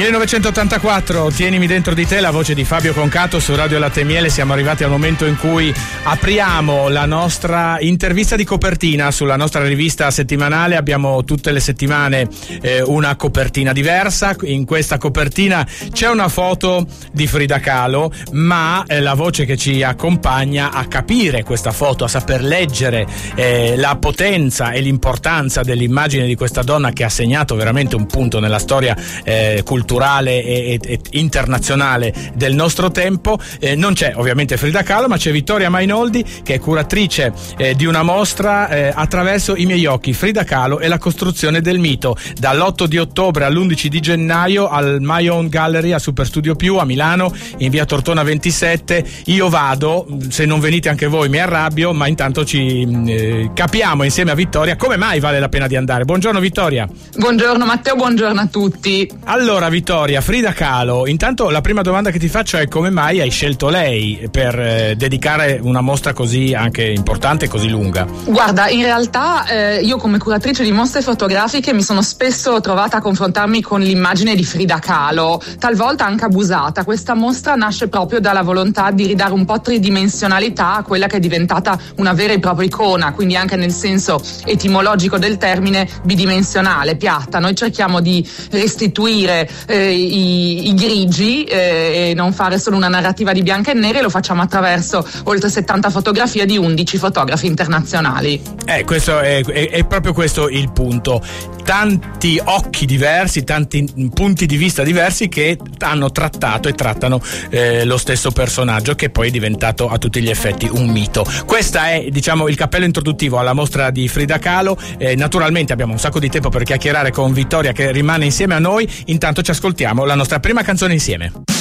1984, Tienimi dentro di te, la voce di Fabio Concato su Radio Latte e Miele. Siamo arrivati al momento in cui apriamo la nostra intervista di copertina sulla nostra rivista settimanale. Abbiamo tutte le settimane una copertina diversa. In questa copertina c'è una foto di Frida Kahlo, ma la voce che ci accompagna a capire questa foto, a saper leggere la potenza e l'importanza dell'immagine di questa donna che ha segnato veramente un punto nella storia culturale e internazionale del nostro tempo. Non c'è ovviamente Frida Kahlo, ma c'è Vittoria Mainoldi, che è curatrice di una mostra attraverso i miei occhi, Frida Kahlo e la costruzione del mito, dall'8 di ottobre all'11 di gennaio al My Own Gallery a Superstudio Più a Milano, in via Tortona 27. Io vado, se non venite anche voi mi arrabbio, ma intanto ci capiamo insieme a Vittoria come mai vale la pena di andare. Buongiorno Vittoria. Buongiorno Matteo, buongiorno a tutti. Allora Vittoria, Frida Kahlo, intanto la prima domanda che ti faccio è: come mai hai scelto lei per dedicare una mostra così anche importante e così lunga? Guarda, in realtà io come curatrice di mostre fotografiche mi sono spesso trovata a confrontarmi con l'immagine di Frida Kahlo, talvolta anche abusata. Questa mostra nasce proprio dalla volontà di ridare un po' tridimensionalità a quella che è diventata una vera e propria icona, quindi anche nel senso etimologico del termine bidimensionale, piatta. Noi cerchiamo di restituire i grigi e non fare solo una narrativa di bianco e nero, e lo facciamo attraverso oltre 70 fotografie di 11 fotografi internazionali. Questo è proprio questo il punto. Tanti occhi diversi, tanti punti di vista diversi che hanno trattato e trattano lo stesso personaggio, che poi è diventato a tutti gli effetti un mito. Questo è, diciamo, il cappello introduttivo alla mostra di Frida Kahlo. Naturalmente abbiamo un sacco di tempo per chiacchierare con Vittoria, che rimane insieme a noi. Intanto ci ascoltiamo la nostra prima canzone insieme.